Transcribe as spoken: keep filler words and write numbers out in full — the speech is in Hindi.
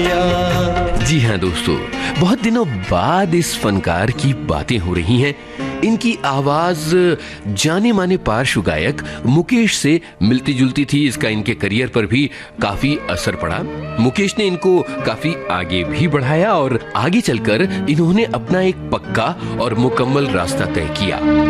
जी हाँ दोस्तों, बहुत दिनों बाद इस फनकार की बातें हो रही हैं। इनकी आवाज जाने माने पार्श्व गायक मुकेश से मिलती जुलती थी। इसका इनके करियर पर भी काफी असर पड़ा। मुकेश ने इनको काफी आगे भी बढ़ाया और आगे चलकर इन्होंने अपना एक पक्का और मुकम्मल रास्ता तय किया।